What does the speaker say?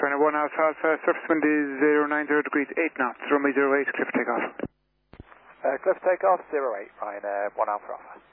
Ryanair 1 Alpha Alpha, surface wind is 090 degrees, 8 knots, runway 08, cliff takeoff. Cliff takeoff, 08, Ryanair 1 Alpha Alpha.